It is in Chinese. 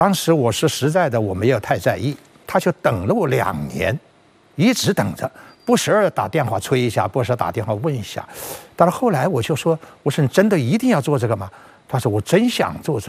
当时我是实在的，我没有太在意，他就等了我2年，一直等着，不时而打电话催一下，不时打电话问一下。但是后来我就说：“我说你真的一定要做这个吗？”他说：“我真想做这